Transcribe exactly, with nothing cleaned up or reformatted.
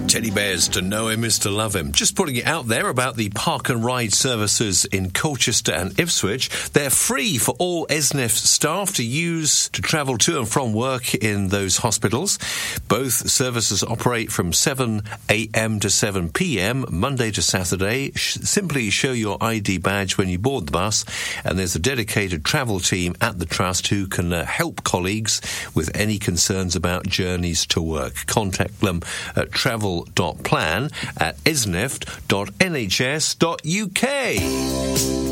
Teddy bears to know him is to love him. Just putting it out there about the park and ride services in Colchester and Ipswich. They're free for all E S N F staff to use to travel to and from work in those hospitals. Both services operate from seven a.m. to seven p.m, Monday to Saturday. Simply show your I D badge when you board the bus, and there's a dedicated travel team at the Trust who can uh, help colleagues with any concerns about journeys to work. Contact them at travel dot plan at esneft dot n h s dot u k.